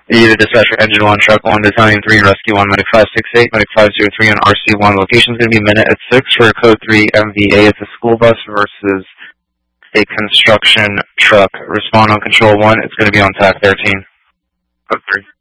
Either dispatcher engine 1, truck 1, battalion 3, rescue 1, medic 568, medic 503 on RC1. Location's going to be minute at 6 for code 3 MVA. It's a school bus versus a construction truck. Respond on control 1. It's going to be on TAC 13. Code 3.